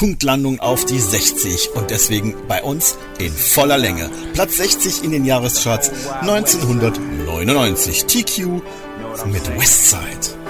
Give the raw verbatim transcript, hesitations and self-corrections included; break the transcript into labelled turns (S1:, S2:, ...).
S1: Punktlandung auf die sechzig und deswegen bei uns in voller Länge. Platz sechzig in den Jahrescharts neunzehnhundertneunundneunzig. T Q mit Westside.